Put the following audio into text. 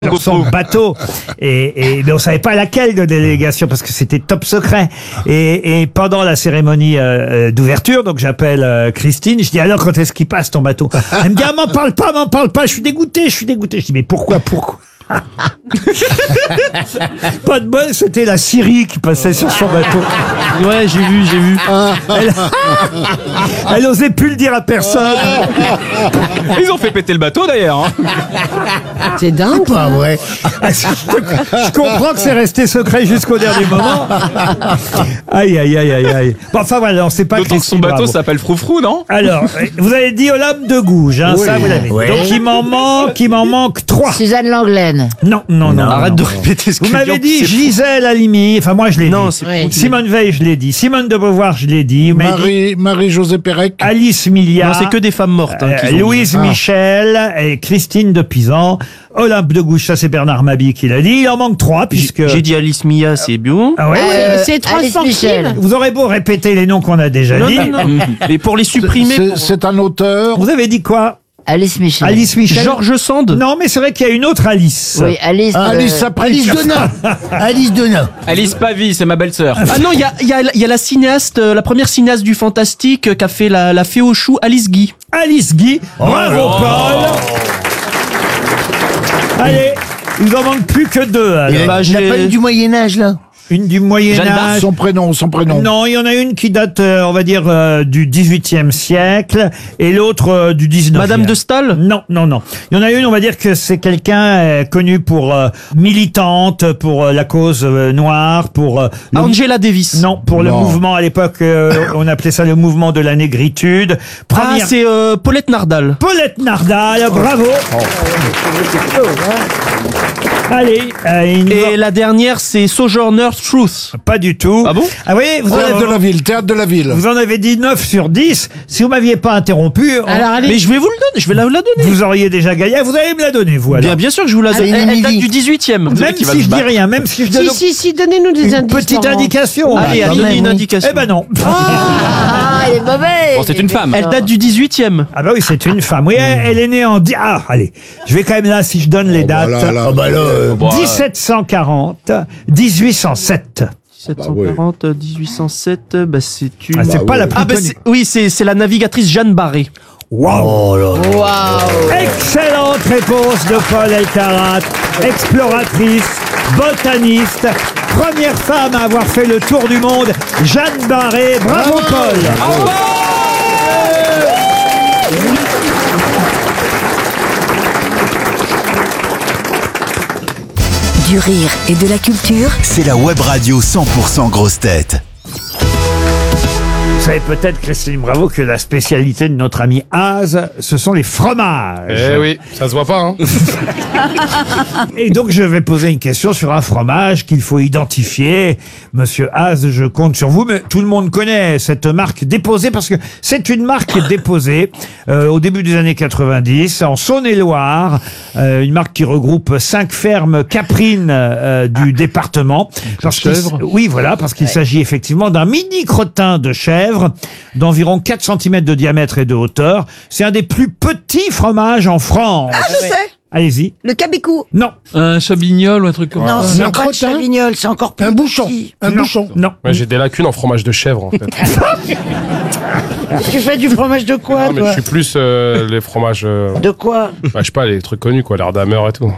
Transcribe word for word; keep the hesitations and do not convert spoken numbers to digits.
sur son bateau et, et mais on savait pas laquelle de délégation parce que c'était top secret et, et pendant la cérémonie euh, d'ouverture, donc j'appelle euh, Christine, je dis alors quand est-ce qu'il passe ton bateau? Elle me dit ah, m'en parle pas, m'en parle pas, je suis dégoûté, je suis dégoûté. Je dis mais pourquoi, pourquoi? Pas de bol, c'était la Syrie qui passait sur son bateau. Ouais, j'ai vu, j'ai vu. Elle, elle osait plus le dire à personne. Ils ont fait péter le bateau d'ailleurs. Hein. C'est dingue, Pas vrai. Je comprends que c'est resté secret jusqu'au dernier moment. Aïe, aïe, aïe, aïe, aïe. Bon, enfin voilà, on sait pas. D'autant que son bateau s'appelle Froufrou, non? Alors, vous avez dit Olympe de Gouges, hein, Oui. ça vous l'avez. Oui. Donc il m'en manque, il m'en manque trois. Suzanne Langlaine. Non, non, non. Arrête non. de répéter ce que Vous je m'avez dis, dit c'est Gisèle Halimi, enfin moi je l'ai Non, dit. c'est Oui. fou. Simone Veil, je l'ai dit. Simone de Beauvoir, je l'ai dit. Vous m'avez dit Marie, Marie-Josée Pérec. Alice Milliard. Non, c'est que des femmes mortes. Hein, Euh, qu'ils ont dit. Louise Ah. Michel et Christine de Pisan. Olympe de Gouges, ça c'est Bernard Mabie qui l'a dit. Il en manque trois puisque... J'ai dit Alice Mia, c'est bien. Ah ouais, Euh, ouais. c'est trois Alice sportives. Michel. Vous aurez beau répéter les noms qu'on a déjà Non, dit. non, non. Et pour les supprimer, C'est- pour- C'est un auteur. Vous avez dit quoi? Alice Michel. Alice Michel. Georges Sand. Non, mais c'est vrai qu'il y a une autre Alice. Oui, Alice. Ah, euh, Alice Saprik. Alice Donat. Alice Donat. Alice Pavie, c'est ma belle-sœur. Ah non, il y a, il y, a, il y a la cinéaste, euh, la première cinéaste du fantastique euh, qui a fait la, la fée aux choux, Alice Guy. Alice Guy. Bravo, Paul. Allez, il en manque plus que deux. alors. Bah, j'ai- du Moyen-Âge, là. Une du Moyen Jeanne d'Arc. Âge. Son prénom, son prénom. Non, il y en a une qui date, euh, on va dire, euh, du dix-huitième siècle et l'autre euh, du dix-neuvième. Madame de Staël. Non, non, non. Il y en a une, on va dire que c'est quelqu'un euh, connu pour euh, militante, pour euh, la cause euh, noire, pour... euh, le- Angela Davis. Non, pour le Non. mouvement, à l'époque, euh, on appelait ça le mouvement de la négritude. Ah, Première... c'est euh, Paulette Nardal. Paulette Nardal, bravo. Allez, euh, il nous Et la dernière, c'est Sojourner Truth. en- pas du tout. Ah bon? Ah oui, vous, Théâtre en- de la ville, théâtre de la ville. vous en avez dit neuf sur dix. Si vous m'aviez pas interrompu, on- Alors, allez. Mais je vais vous le donner, je vais la, la donner. vous auriez déjà gagné. Vous allez me la donner, vous, alors. Bien, bien sûr que je vous la donne. Allez, Elle, elle date Midi. du dix-huitième. Même qui va si se je dis battre. rien, même si je donne Si, si, si, donnez-nous des une indices. petite Laurent. indication. Allez, Ah, allez, quand donnez même, une oui. indication. Eh ben non. Ah, elle est mauvaise. Bon, c'est une femme. Elle date du dix-huitième. Ah bah oui, c'est une femme. Oui, elle, elle est née en... di- Ah, allez. Je vais quand même là, si je donne les dates. Voilà, là. dix-sept cent quarante, dix-huit cent sept. sept cent quarante, dix-huit cent sept, bah c'est une... Ah, c'est pas la plus Ah bah connue. c'est- oui, c'est c'est la navigatrice Jeanne Barré. Wow. Excellente réponse de Paul Elkarat, exploratrice, botaniste, première femme à avoir fait le tour du monde, Jeanne Barré. Bravo, Paul. Du rire et de la culture. C'est la web radio cent pour cent grosse tête. Vous savez peut-être, Christine Bravo, que la spécialité de notre ami Az, ce sont les fromages. Eh oui, ça se voit pas, hein. Et donc, je vais poser une question sur un fromage qu'il faut identifier. Monsieur Az, je compte sur vous, mais tout le monde connaît cette marque déposée parce que c'est une marque déposée euh, au début des années quatre-vingt-dix en Saône-et-Loire, euh, une marque qui regroupe cinq fermes caprines euh, du département. Parce qu'il s- oui, voilà, parce qu'il s'agit effectivement d'un mini crottin de chèvre d'environ quatre centimètres de diamètre et de hauteur. C'est un des plus petits fromages en France. Ah, je sais, Allez-y. le cabicou. Non. Un chabignol ou un truc comme Non, ça. c'est un pas le crottin. chavignol, c'est encore plus Un bouchon. petit. Un non. bouchon. Non. Ouais, j'ai des lacunes en fromage de chèvre, en fait. Tu fais du fromage de quoi, Non, mais toi je suis plus euh, les fromages, euh, De quoi bah, je sais pas, les trucs connus, quoi, l'Ardhammer et tout.